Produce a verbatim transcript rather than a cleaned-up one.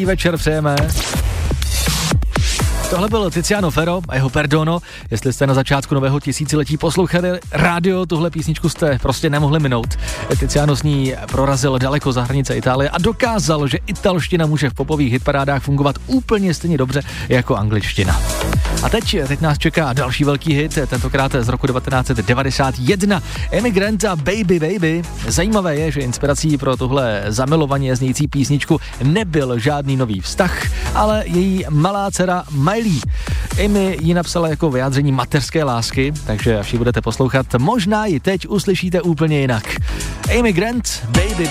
Večer přejeme. Tohle byl Tiziano Ferro a jeho Perdono. Jestli jste na začátku nového tisíciletí poslouchali rádio, tuhle písničku jste prostě nemohli minout. Tiziano s ní prorazil daleko za hranice Itálie a dokázal, že italština může v popových hitparádách fungovat úplně stejně dobře jako angličtina. A teď, teď nás čeká další velký hit, tentokrát z roku devatenáct set devadesát jedna. Emigrant a Baby Baby. Zajímavé je, že inspirací pro tuhle zamilovaně znějící písničku nebyl žádný nový vztah, ale její malá dcera Miley. Amy ji napsala jako vyjádření mateřské lásky, takže až ji budete poslouchat, možná ji teď uslyšíte úplně jinak. Amy Grant, Baby